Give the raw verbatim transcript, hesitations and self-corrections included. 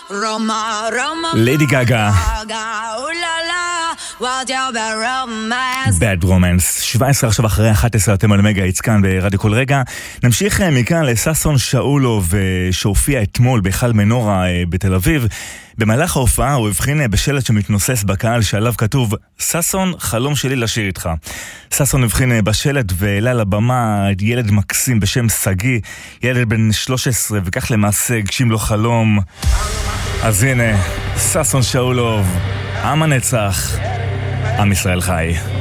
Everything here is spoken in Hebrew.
Roma, Roma, ליידי גגה. Bad Romance. שבע עשרה עכשיו אחרי אחת עשרה, אתם על מגה יצקן ברדיו כל רגע. נמשיך מכאן לססון שאולוב שהופיע אתמול בהיכל מנורה בתל אביב. במהלך ההופעה הוא הבחין בשלט שמתנוסס בקהל שעליו כתוב ססון, חלום שלי לשיר איתך. ססון הבחין בשלט והעלה לבמה ילד מקסים בשם סגי, ילד בן שלוש עשרה, וכך למעשה הגשים לו חלום. אז הנה, ססון שאולוב, עם הנצח, עם ישראל חי.